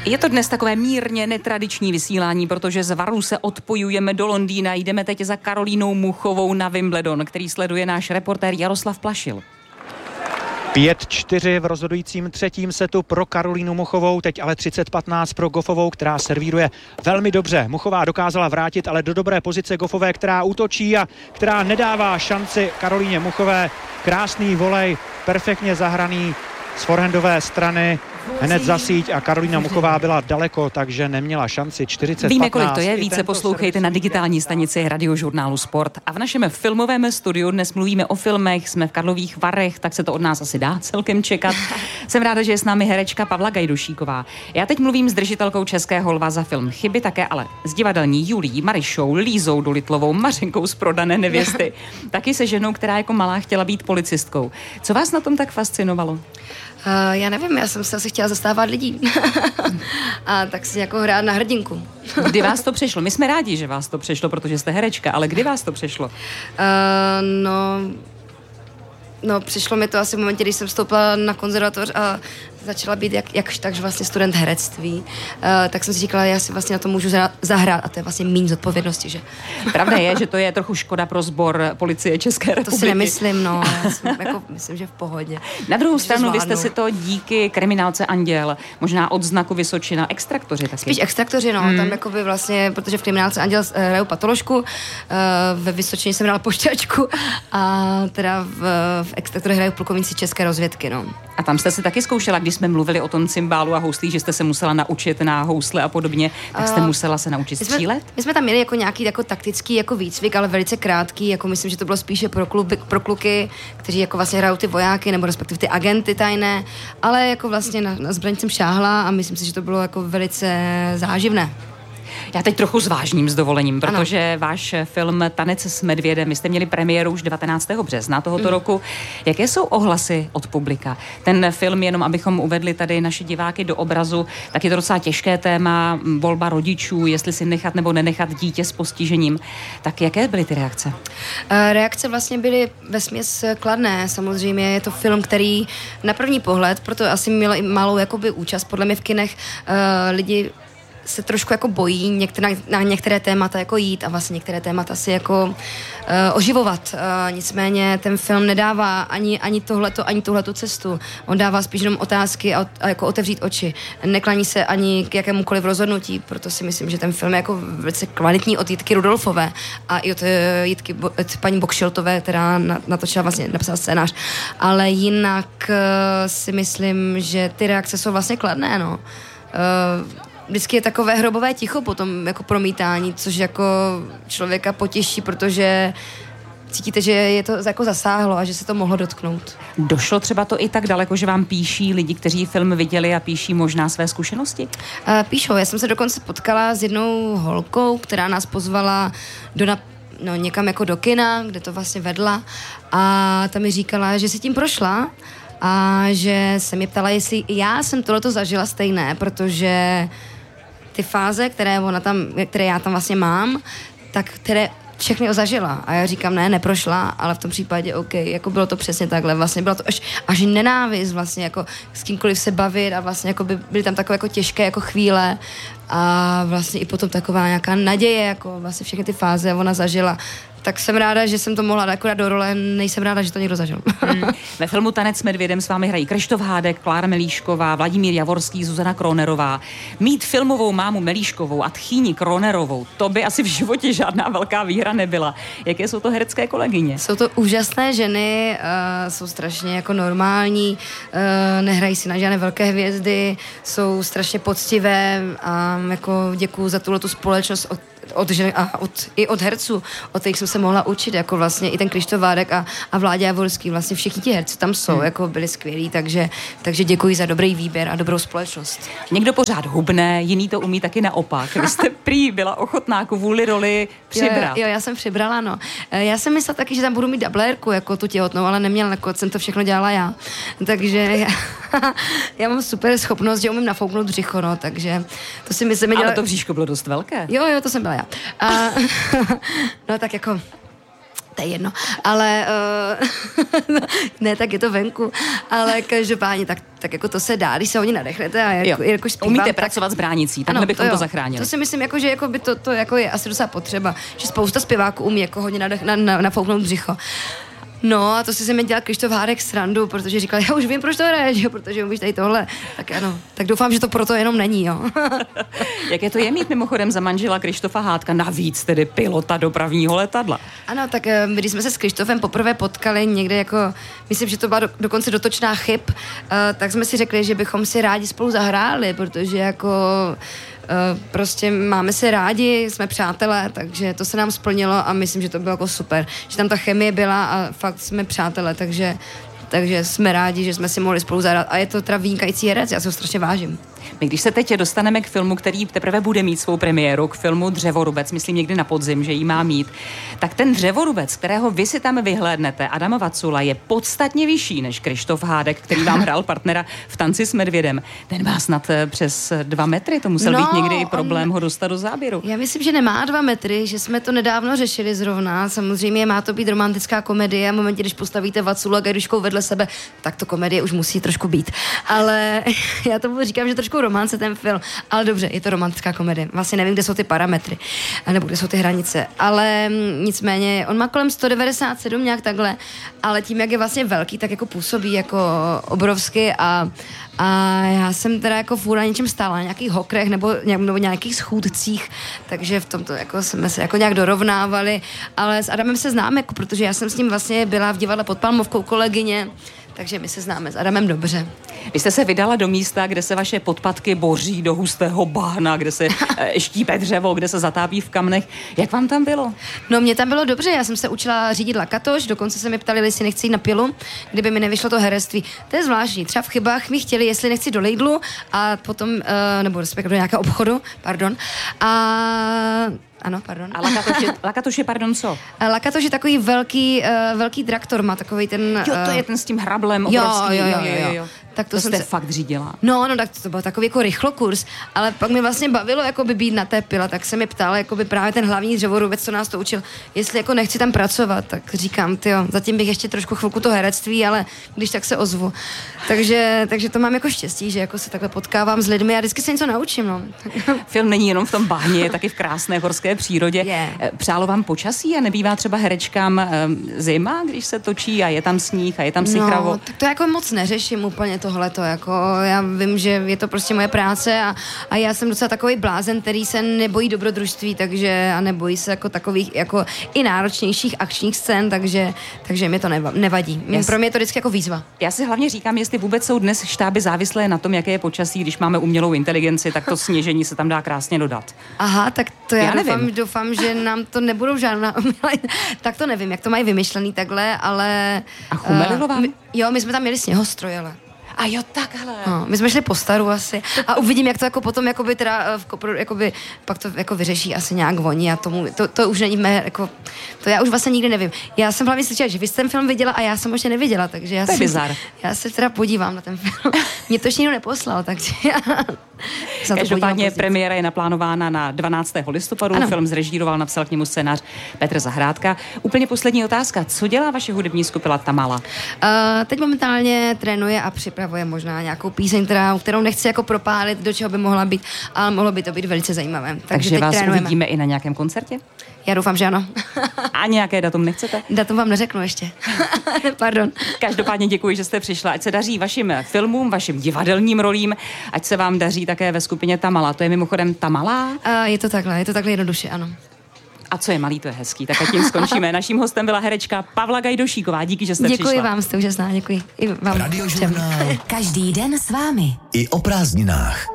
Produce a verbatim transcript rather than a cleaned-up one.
Je to dnes takové mírně netradiční vysílání, protože z Varu se odpojujeme do Londýna. Jdeme teď za Karolínou Muchovou na Wimbledon, který sleduje náš reportér Jaroslav Plašil. pět čtyři v rozhodujícím třetím setu pro Karolínu Muchovou, teď ale třicet patnáct pro Goffovou, která servíruje velmi dobře. Muchová dokázala vrátit ale do dobré pozice Goffové, která útočí a která nedává šanci Karolíně Muchové. Krásný volej, perfektně zahraný z forehandové strany, hned za síť a Karolína Muchová byla daleko, takže neměla šanci. čtyřicet patnáct. Víme, kolik to je, více poslouchejte na digitální stanici Radiožurnálu Sport. A v našem filmovém studiu dnes mluvíme o filmech, jsme v Karlových Varech, tak se to od nás asi dá celkem čekat. Jsem ráda, že je s námi herečka Pavla Gajdušíková. Já teď mluvím s držitelkou Českého lva za film Chyby, také ale s divadelní Julí Marišou, Lízou Dolitlovou, Mařenkou z Prodané nevěsty. Taky se ženou, která jako malá chtěla být policistkou. Co vás na tom tak fascinovalo? Uh, já nevím, já jsem se asi chtěla zastávat lidí. A tak si jako hrát na hrdinku. Kdy vás to přišlo? My jsme rádi, že vás to přišlo, protože jste herečka, ale kdy vás to přišlo? Uh, no, no, přišlo mi to asi v momentě, když jsem vstoupila na konzervatoř a začala být jak, jakž takž vlastně student herectví, uh, tak jsem si říkala, já si vlastně na to můžu zahrát a to je vlastně míň zodpovědnosti, že? Pravda je, že to je trochu škoda pro sbor Policie České republiky. To si nemyslím, no, já jsem, jako, myslím, že v pohodě. Na druhou stranu, vy jste si to díky kriminálce Anděl, možná od znaku Vysočina, Extraktoři taky. Spíš Extraktoři, no, hmm. tam jakoby vlastně, protože v kriminálce Anděl uh, hraju patoložku, uh, ve Vysočině jsem hrála pošťačku a teda v, v Extraktoři hraju plukovníci České rozvědky, no. A tam jste si taky zkoušela, když jsme mluvili o tom cymbálu a houslí, že jste se musela naučit na housle a podobně, tak jste uh, musela se naučit střílet? My jsme, my jsme tam měli jako nějaký jako taktický jako výcvik, ale velice krátký, jako myslím, že to bylo spíše pro, kluby, pro kluky, kteří jako vlastně hrajou ty vojáky nebo respektive ty agenty tajné, ale jako vlastně na, na zbraň jsem šáhla a myslím si, že to bylo jako velice záživné. Já teď trochu zvážním s dovolením, protože ano. Váš film Tanec s medvědem, my jste měli premiéru už devatenáctého března tohoto mm. roku. Jaké jsou ohlasy od publika? Ten film, jenom abychom uvedli tady naše diváky do obrazu, tak je to docela těžké téma, volba rodičů, jestli si nechat nebo nenechat dítě s postižením. Tak jaké byly ty reakce? Reakce vlastně byly vesměs kladné. Samozřejmě je to film, který na první pohled, proto asi měl i malou jakoby účast, podle mě v kinech uh, lidi se trošku jako bojí některé, na některé témata jako jít a vlastně některé témata si jako uh, oživovat. Uh, nicméně ten film nedává ani, ani tohleto, ani tuhletu cestu. On dává spíš jenom otázky a, a jako otevřít oči. Neklaní se ani k jakémukoliv rozhodnutí, proto si myslím, že ten film je jako velice kvalitní od Jitky Rudolfové a i od, uh, Jitky, od paní Bokšiltové, která na, natočila vlastně, napsala scénář. Ale jinak uh, si myslím, že ty reakce jsou vlastně kladné, no. Uh, Vždycky je takové hrobové ticho potom jako promítání, což jako člověka potěší, protože cítíte, že je to jako zasáhlo a že se to mohlo dotknout. Došlo třeba to i tak daleko, že vám píší lidi, kteří film viděli a píší možná své zkušenosti? Uh, píšou. Já jsem se dokonce potkala s jednou holkou, která nás pozvala do na no, někam jako do kina, kde to vlastně vedla a ta mi říkala, že si tím prošla a že se mě ptala, jestli já jsem tohleto zažila stejné, protože ty fáze, které ona tam, které já tam vlastně mám, tak které všechny zažila. A já říkám, ne, neprošla, ale v tom případě OK, jako bylo to přesně takhle. Vlastně bylo to až, až nenávist vlastně, jako s kýmkoliv se bavit a vlastně jako by byly tam takové jako těžké jako chvíle a vlastně i potom taková nějaká naděje, jako vlastně všechny ty fáze ona zažila. Tak jsem ráda, že jsem to mohla dát akorát do role, nejsem ráda, že to někdo zažil. Hmm. Ve filmu Tanec s medvědem s vámi hrají Krištof Hádek, Klára Melíšková, Vladimír Javorský, Zuzana Kronerová. Mít filmovou mámu Melíškovou a tchýni Kronerovou, to by asi v životě žádná velká výhra nebyla. Jaké jsou to herecké kolegyně? Jsou to úžasné ženy, uh, jsou strašně jako normální, uh, nehrají si na žádné velké hvězdy, jsou strašně poctivé a jako děkuju za tuhletu společnost od od žen a od, i od herců, od kterých jsem se mohla učit, jako vlastně i ten Krištof Hádek a, a Vláďa Javorský, vlastně všichni ti herci tam jsou, hmm. jako byli skvělí, takže, takže děkuji za dobrý výběr a dobrou společnost. Někdo pořád hubne, jiný to umí taky naopak. Vy jste prý byla ochotná kvůli roli přibrat. Jo, jo, já jsem přibrala, no. Já jsem myslela taky, že tam budu mít dublérku, jako tu těhotnou, ale neměla, jako jsem to všechno dělala já. Takže já, já mám super schopnost, že umím nafouknout břicho, no, takže to si myslím, dělala... Ale to bříško bylo dost velké. Jo, jo, to jsem byla já. A, no tak jako to je jedno, ale uh, ne, tak je to venku, ale každopádně tak, tak jako to se dá, když se hodně nadechnete a jako, jako zpívám. Umíte tak, pracovat s bránicí, takhle bychom to, to zachránili. To si myslím, jako, že jako by to, to jako je asi docela potřeba, že spousta zpěváků umí jako hodně nadech, na, na, nafouknout břicho. No a to si se mi dělal Krištof Hádek srandu, protože říkal, já už vím, proč to hraješ, jo, protože umíš tady tohle. Tak ano, tak doufám, že to proto jenom není, jo. Jak je to je mít mimochodem za manžela Krištofa Hádka, navíc tedy pilota dopravního letadla? Ano, tak my, když jsme se s Krištofem poprvé potkali někde jako, myslím, že to byla do, dokonce dotočná chyb, uh, tak jsme si řekli, že bychom si rádi spolu zahráli, protože jako Uh, prostě máme se rádi, jsme přátelé, takže to se nám splnilo a myslím, že to bylo jako super, že tam ta chemie byla a fakt jsme přátelé, takže, takže jsme rádi, že jsme si mohli spolu zahrát a je to teda vynikající herec, já se ho strašně vážím. My když se teď dostaneme k filmu, který teprve bude mít svou premiéru, k filmu Dřevorubec, myslím někdy na podzim, že jí má mít, tak ten Dřevorubec, kterého vy si tam vyhlédnete, Adam Vacula, je podstatně vyšší než Krištof Hádek, který vám hrál partnera v Tanci s medvědem. Ten má snad přes dva metry, to musel no, být někdy i problém on, ho dostat do záběru. Já myslím, že nemá dva metry, že jsme to nedávno řešili zrovna. Samozřejmě má to být romantická komedie a v momentě, když postavíte Vaculu a Gajdůškou vedle sebe, tak to komedie už musí trošku být. Ale já tomu říkám, že trošku romance ten film, ale dobře, je to romantická komedie. Vlastně nevím, kde jsou ty parametry, nebo kde jsou ty hranice, ale nicméně on má kolem sto devadesát sedm nějak takhle, ale tím, jak je vlastně velký, tak jako působí jako obrovsky a, a já jsem teda jako furt na něčem stála, na nějakých hokrech nebo, nebo nějakých schůdcích, takže v tomto jako jsme se jako nějak dorovnávali, ale s Adamem se známe, jako, protože já jsem s ním vlastně byla v divadle pod Palmovkou kolegyně, takže my se známe s Adamem dobře. Vy jste se vydala do místa, kde se vaše podpatky boří do hustého bahna, kde se štípe dřevo, kde se zatápí v kamnech. Jak vám tam bylo? No, mě tam bylo dobře, já jsem se učila řídit lakatoš, dokonce se mi ptali, jestli nechci jít na pilu, kdyby mi nevyšlo to herectví. To je zvláštní. Třeba v Chybách mi chtěli, jestli nechci do Lidlu a potom, uh, nebo respektive do nějakého obchodu, pardon. A ano, pardon. A lakatoš je, lakatoš je pardon, co? Lakatoš je takový velký, uh, velký traktor, má takový ten... Uh... Jo, to je ten s tím hrablem obrovský. Jo, jo, jo, jo, jo. Tak to, to jste se... fakt řídila. No, no, tak to byl takový jako rychlokurs, ale pak mi vlastně bavilo jakoby být na té pile, tak se mi ptal jakoby právě ten hlavní dřevorubec, co nás to učil, jestli jako nechci tam pracovat, tak říkám, tyjo, zatím bych ještě trošku chvilku to herectví, ale když tak se ozvu. Takže, takže to mám jako štěstí, že jako se takhle potkávám s lidmi a vždycky se něco naučím, no. Film není jenom v tom bahně, je taky v krásné horské přírodě. Yeah. Přálo vám počasí a nebývá třeba herečkám zima, když se točí a je tam sníh a je tam sichravo? No, tak to jako moc neřeším úplně tohleto, jako já vím, že je to prostě moje práce a, a já jsem docela takový blázen, který se nebojí dobrodružství, takže a nebojí se jako takových jako i náročnějších akčních scén, takže, takže mi to nevadí. Yes. Pro mě je to vždycky jako výzva. Já si hlavně říkám, jestli vůbec jsou dnes štáby závislé na tom, jaké je počasí, když máme umělou inteligenci, tak to sněžení se tam dá krásně dodat. Aha, tak to já, já doufám, doufám, že nám to nebudou žádná tak to nevím, jak to mají vymyšlený takhle, ale... A chumelilo vám? Uh, my, jo, my jsme tam měli sněhostroj, ale... A jo, takhle. No, my jsme šli po staru asi a uvidím, jak to jako potom jakoby teda v kopru, jakoby, pak to jako vyřeší asi nějak voní a tomu, to, to už není mé, jako, to já už vlastně nikdy nevím. Já jsem hlavně slyšela, že vy jste ten film viděla a já jsem ještě neviděla, takže já, to je si, bizar. Já se teda podívám na ten film. Mě to ještě nikdo neposlal, takže já... Každopádně premiéra je naplánována na dvanáctého listopadu. Ano. Film zrežíroval, napsal k němu scénář Petr Zahrádka. Úplně poslední otázka. Co dělá vaše hudební skupina Tamala? Uh, teď momentálně trénuje a připravuje možná nějakou píseň, která, kterou nechci jako propálit, do čeho by mohla být, ale mohlo by to být velice zajímavé. Takže, Takže teď vás trénujeme. Uvidíme i na nějakém koncertě? Já doufám, že ano. A nějaké datum nechcete? Datum vám neřeknu ještě. Pardon. Každopádně děkuji, že jste přišla. Ať se daří vašim filmům, vašim divadelním rolím, ať se vám daří také ve skupině Tamala. To je mimochodem Tamala? Uh, je to takhle, je to takhle jednoduše, ano. A co je malý, to je hezký. Tak a tím skončíme. Naším hostem byla herečka Pavla Gajdošíková. Díky, že jste děkuji přišla. Děkuji vám, jste úžasná, děkuji. I vám. Radiožurnál. Každý den s vámi. I o prázdninách.